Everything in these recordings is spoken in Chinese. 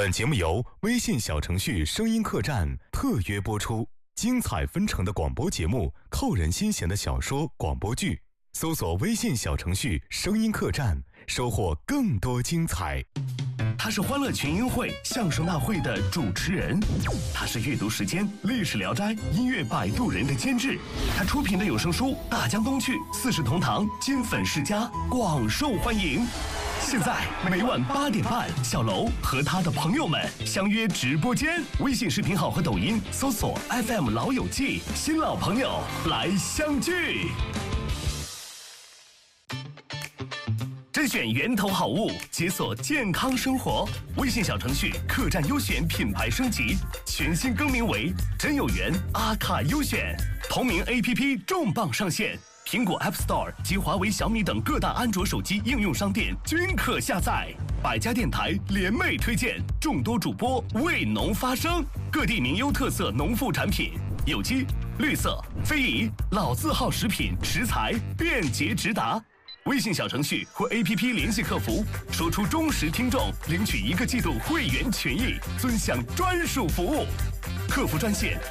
本节目由微信小程序声音客栈特约播出，精彩纷呈的广播节目，扣人心弦的小说广播剧，搜索微信小程序声音客栈，收获更多精彩。 他是欢乐群英会相声大会的主持人，他是阅读时间历史聊斋音乐摆渡人的监制，他出品的有声书《大江东去》《四世同堂》金粉世家广受欢迎。现在每晚8点半，小楼和他的朋友们相约直播间，微信视频号和抖音搜索 FM 老友记，新老朋友来相聚。甄选源头好物，解锁健康生活。微信小程序客栈优选品牌升级，全新更名为真有缘阿卡优选。同名 APP 重磅上线，苹果 App Store 及华为、小米等各大安卓手机应用商店均可下载。百家电台联袂推荐，众多主播为农发声，各地名优特色农副产品，有机、绿色、非遗、老字号食品食材便捷直达。微信小程序或 APP 联系客服，说出忠实听众，领取1个季度会员权益，尊享专属服务。客服专线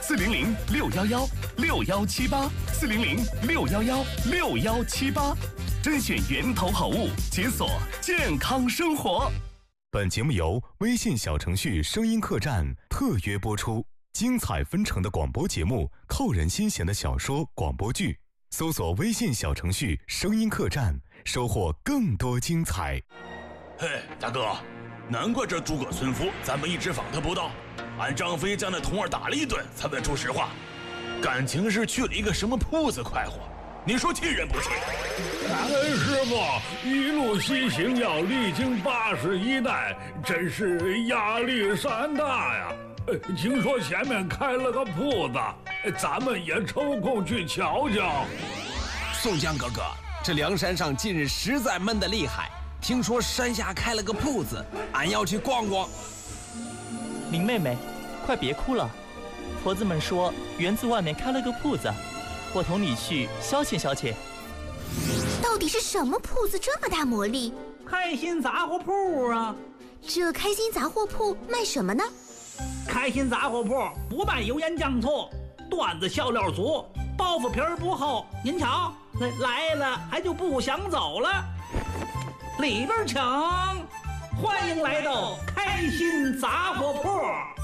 400-611-6178，400-611-6178，甄选源头好物，解锁健康生活。 本节目由微信小程序声音客栈特约播出，精彩纷呈的广播节目，扣人心弦的小说广播剧，搜索微信小程序声音客栈，收获更多精彩。 嘿，大哥，难怪这诸葛村夫咱们一直访他不到，俺张飞将那童儿打了一顿才问出实话，感情是去了一个什么铺子快活，你说气人不气？ 师傅一路西行要历经81代，真是压力山大呀。听说前面开了个铺子，咱们也抽空去瞧瞧。 宋江哥哥，这梁山上近日实在闷得厉害，听说山下开了个铺子，俺要去逛逛。 林妹妹，快别哭了，婆子们说园子外面开了个铺子，我同你去消遣消遣。 到底是什么铺子这么大魔力？ 开心杂货铺啊！ 这开心杂货铺卖什么呢？ 开心杂货铺不卖油盐酱醋，段子笑料足，包袱皮儿不厚。您瞧，来了还就不想走了。里边请，欢迎来到开心杂货铺。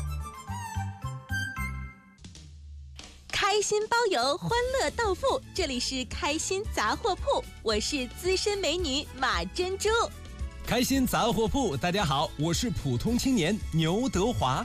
开心包邮，欢乐到付，这里是开心杂货铺，我是资深美女马珍珠。 开心杂货铺，大家好，我是普通青年牛德华。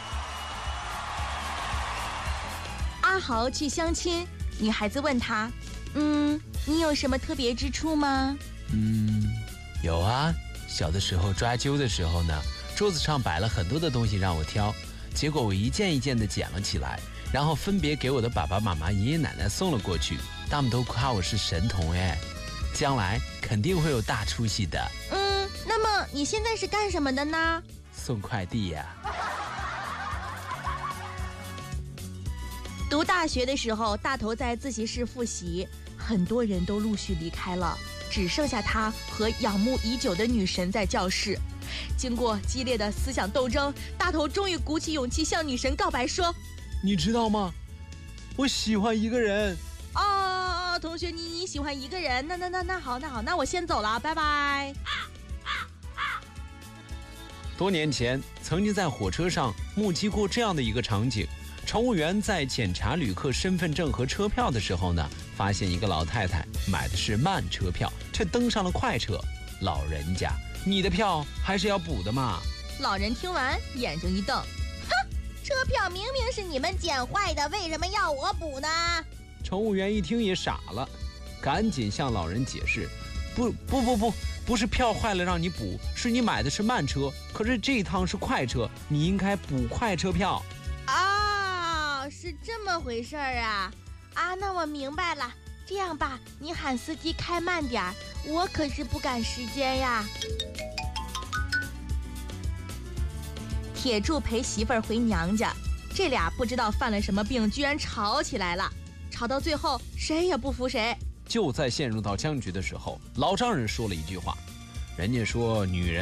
阿豪去相亲，女孩子问他，你有什么特别之处吗？ 有啊，小的时候抓阄的时候呢，桌子上摆了很多的东西让我挑，结果我一件一件的捡了起来，然后分别给我的爸爸妈妈、爷爷奶奶送了过去，他们都夸我是神童哎，将来肯定会有大出息的。 那么你现在是干什么的呢？ 送快递呀。 读大学的时候，大头在自习室复习，很多人都陆续离开了，只剩下他和仰慕已久的女神在教室。经过激烈的思想斗争，大头终于鼓起勇气向女神告白说， 你知道吗？我喜欢一个人。 同学，你喜欢一个人？那好，那我先走了，拜拜。 多年前，曾经在火车上目击过这样的一个场景：乘务员在检查旅客身份证和车票的时候呢，发现一个老太太买的是慢车票，却登上了快车。老人家，你的票还是要补的嘛。 老人听完，眼睛一瞪，哼，车票明明是你们捡坏的，为什么要我补呢？ 乘务员一听也傻了，赶紧向老人解释，不是票坏了让你补，是你买的是慢车，可是这一趟是快车，你应该补快车票。 是这么回事儿啊！那我明白了。这样吧，你喊司机开慢点儿，我可是不赶时间呀。铁柱陪媳妇儿回娘家，这俩不知道犯了什么病，居然吵起来了。吵到最后，谁也不服谁。 就在陷入到僵局的时候，老丈人说了一句话，人家说女人